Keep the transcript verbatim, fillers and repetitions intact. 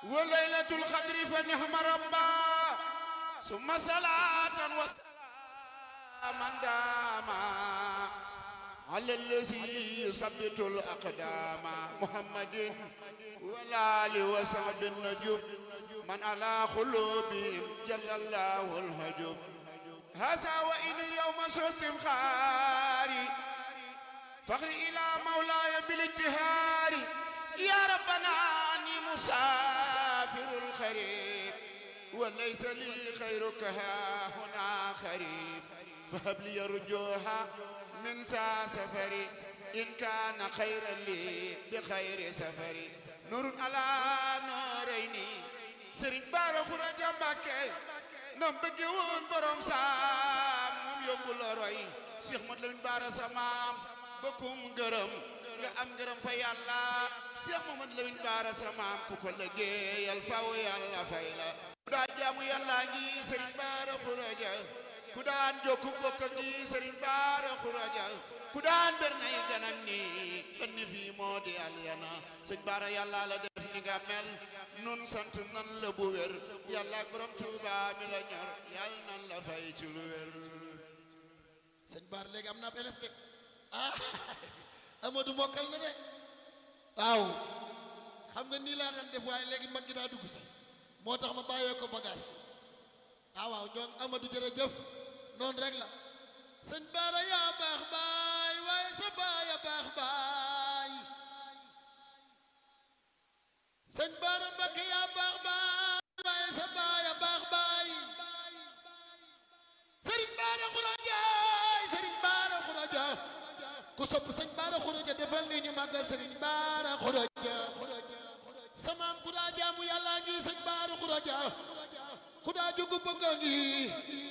وليلة القدر فنعم ربا ثم صلاة وسلاما داما على الذي يثبت الأقدام محمد والآل وصحب النجوم من على قلوبهم جل الله الهجوم هذا وإن اليوم سوستم خاري فخر إلى مولاي بالاتهار يا ربنا أني مسافر الخريف وليس لي خيرك ها هنا خريف فهب لي رجوها من سا سفري إن كان خيرا لي بخير سفري نور على نورين سرين بارو خرجا مباكي نم بجيون بروم سام موم يوبul roy Cheikh Modou Lamine Bara Samam bokum ngërëm nga am ngërëm fa Yàlla Cheikh Modou Lamine Bara Samam ku ko liggéeyal faw Yàlla fay la ku daa jaamu Yàlla ngi Serigne Bara Khourédia ku daan jokku bokk ngi Serigne Bara Khourédia ku daan ber nay ganam ni benn fii moo di alyana Serigne Bara Yàlla la def ni nga mel nun sant nan la bu wér Yàlla ak borom Tuuba mi la ñor Yàlla nan la fay ci lu wér Serigne Bara léegi am na ab élève de ah Amadou mokkal na de waaw xam nga nii laa daan def waaye léegi mag gi daa dugg si moo tax ma bàyyee ko bagage ah waaw ñoom Amadou jërëjëf noonu rek la Serigne Bara yaa baax baay waaye sa baay a baax baay Serigne Bara Mbacké yaa baax baay waaye sa baay a baax baay Serigne Bara Khourédia Serigne Bara Khourédia ku sopp Serigne Bara Khourédia defal ni ñu màggal Serigne Bara Khourédia samaam ku daa jaamu Yàlla ngi Serigne Bara Khourédia ku daa jugu bëgg ngi